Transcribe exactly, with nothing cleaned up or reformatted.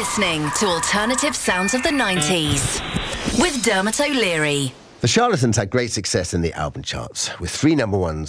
listening to Alternative Sounds of the nineties with Dermot O'Leary. The Charlatans had great success in the album charts, with three number ones